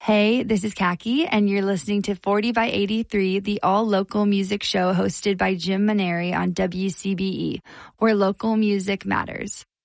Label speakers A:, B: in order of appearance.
A: Hey, this is Kaki, and you're listening to 40 by 83, the all-local music show hosted by Jim Maneri on WCBE, where local music matters.